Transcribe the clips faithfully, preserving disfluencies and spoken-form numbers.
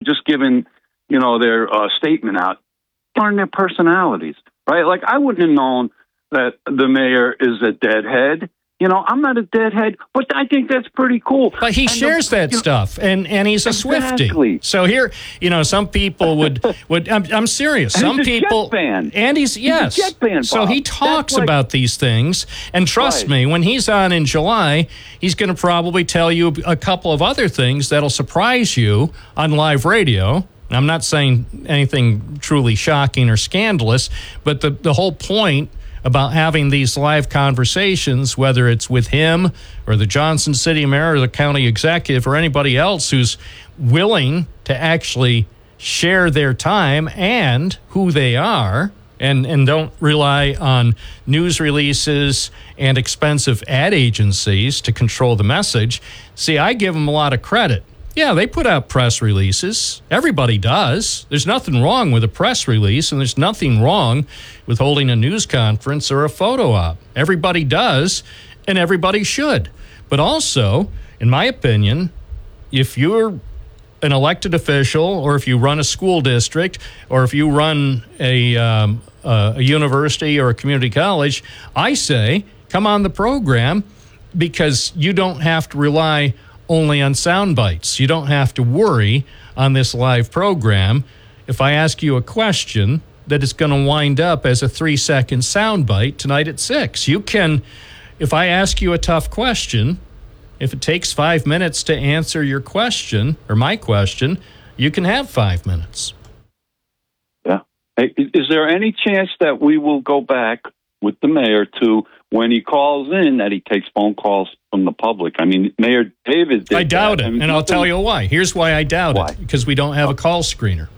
just giving, you know, their uh, statement out, darn their personalities, right? Like, I wouldn't have known that the mayor is a deadhead. You know, I'm not a deadhead, but I think that's pretty cool. But he and shares the, that you know, stuff, and, and he's a exactly. Swiftie. So here, you know, some people would, would I'm, I'm serious. And some he's a people, Jet fan. and he's, yes. He's a Jet fan, so Bob. he talks like, about these things, and trust right. me, when he's on in July, he's going to probably tell you a couple of other things that'll surprise you on live radio. I'm not saying anything truly shocking or scandalous, but the, the whole point about having these live conversations, whether it's with him or the Johnson City Mayor or the county executive or anybody else who's willing to actually share their time and who they are, and, and don't rely on news releases and expensive ad agencies to control the message. See, I give them a lot of credit. Yeah, they put out press releases. Everybody does. There's nothing wrong with a press release, and there's nothing wrong with holding a news conference or a photo op. Everybody does, and everybody should. But also, in my opinion, if you're an elected official, or if you run a school district, or if you run a, um, uh, a university or a community college, I say, come on the program, because you don't have to rely only on sound bites. You don't have to worry on this live program if I ask you a question that it's going to wind up as a three-second sound bite tonight at six. You can, if I ask you a tough question, if it takes five minutes to answer your question or my question, you can have five minutes. Yeah. Hey, is there any chance that we will go back with the mayor to, when he calls in, that he takes phone calls from the public? I mean, Mayor Davis did I doubt that. it, I mean, and I'll tell you why. Here's why I doubt why? it. Because we don't have a call screener.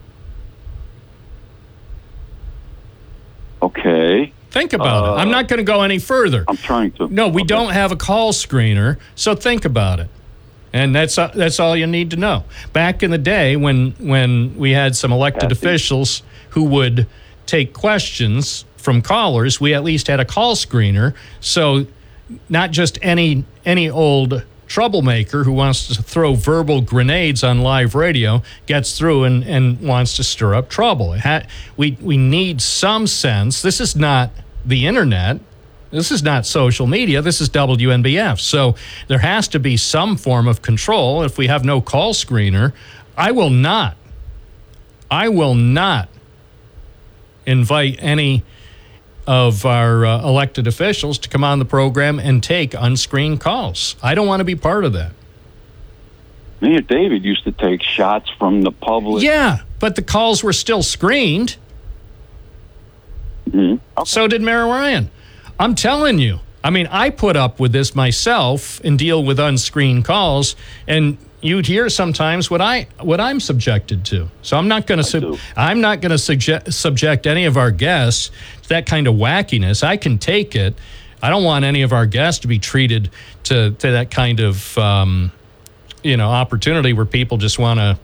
Okay. Think about uh, it. I'm not going to go any further. I'm trying to. No, we okay. don't have a call screener, so think about it. And that's uh, that's all you need to know. Back in the day when when we had some elected Kathy. officials who would take questions from callers, we at least had a call screener. So not just any any old troublemaker who wants to throw verbal grenades on live radio gets through and, and wants to stir up trouble. It ha- we we need some sense. This is not the internet. This is not social media. This is W N B F. So there has to be some form of control. If we have no call screener, I will not, I will not invite any of our uh, elected officials to come on the program and take unscreened calls. I don't want to be part of that. Mayor David used to take shots from the public. Yeah, but the calls were still screened. Mm-hmm. Okay. So did Mayor Ryan. I'm telling you. I mean, I put up with this myself and deal with unscreened calls, and you'd hear sometimes what I what I'm subjected to. So I'm not going to sub- I'm not going to subject subject any of our guests to that kind of wackiness. I can take it. I don't want any of our guests to be treated to to that kind of um, you know opportunity where people just want to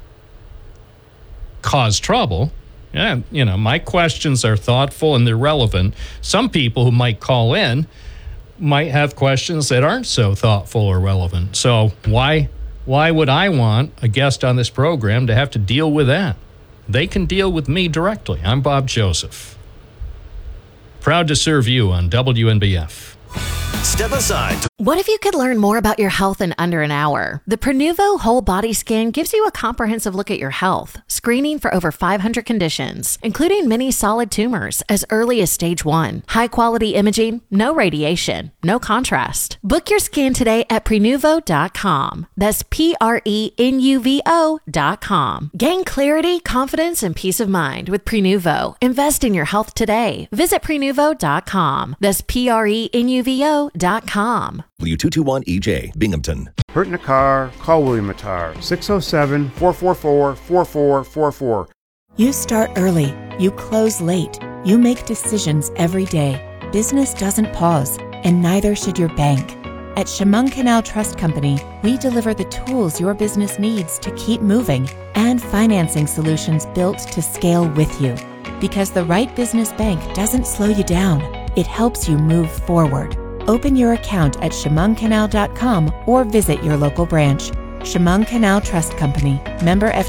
cause trouble. Yeah, you know, my questions are thoughtful and they're relevant. Some people who might call in might have questions that aren't so thoughtful or relevant. So why why would I want a guest on this program to have to deal with that? They can deal with me directly. I'm Bob Joseph. Proud to serve you on W N B F. Step aside. What if you could learn more about your health in under an hour? The Prenuvo Whole Body Scan gives you a comprehensive look at your health, screening for over five hundred conditions, including many solid tumors as early as stage one. High-quality imaging, no radiation, no contrast. Book your scan today at Prenuvo dot com. That's P R E N U V O dot com. Gain clarity, confidence, and peace of mind with Prenuvo. Invest in your health today. Visit Prenuvo dot com. That's P R E N U V O dot com. W two two one E J, Binghamton. Hurt in a car? Call William Attar, six oh seven, four four four, four four four four. You start early. You close late. You make decisions every day. Business doesn't pause, and neither should your bank. At Chemung Canal Trust Company, we deliver the tools your business needs to keep moving and financing solutions built to scale with you. Because the right business bank doesn't slow you down. It helps you move forward. Open your account at chemung canal dot com or visit your local branch. Chemung Canal Trust Company, member F